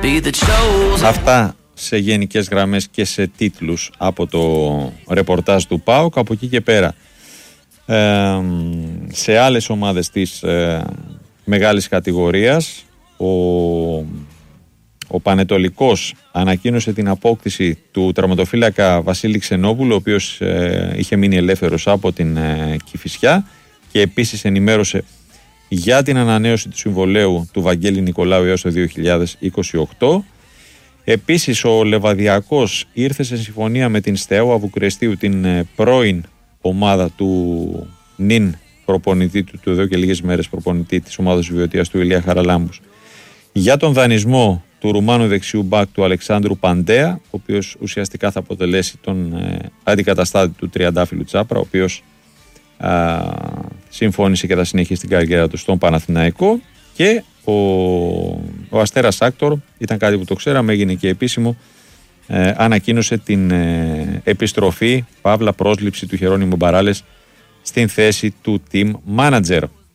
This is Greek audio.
Αυτά σε γενικές γραμμές και σε τίτλους από το ρεπορτάζ του ΠΑΟΚ. Από εκεί και πέρα σε άλλες ομάδες της μεγάλης κατηγορίας, ο Πανετολικός ανακοίνωσε την απόκτηση του τερματοφύλακα Βασίλη Ξενόπουλου, ο οποίος είχε μείνει ελεύθερος από την Κηφισιά, και επίσης ενημέρωσε για την ανανέωση του συμβολαίου του Βαγγέλη Νικολάου έως το 2028. Επίσης ο Λεβαδιακός ήρθε σε συμφωνία με την Στεάουα Βουκουρεστίου, την πρώην ομάδα του νυν προπονητή του εδώ και λίγες μέρες προπονητή της ομάδας Βιωτίας του Ηλία Χαραλάμπους, για τον δανεισμό του Ρουμάνου δεξιού μπακ του Αλεξάνδρου Παντέα, ο οποίος ουσιαστικά θα αποτελέσει τον αντικαταστάτη του Τριαντάφυλλου Τσάπρα, ο οποίος συμφώνησε και θα συνεχίσει την καριέρα του στον Παναθηναϊκό. Και ο Αστέρας Άκτορ, ήταν κάτι που το ξέραμε, έγινε και επίσημο, ανακοίνωσε την επιστροφή, παύλα πρόσληψη του Χερόνιμου Μπαράλες στην θέση του team manager.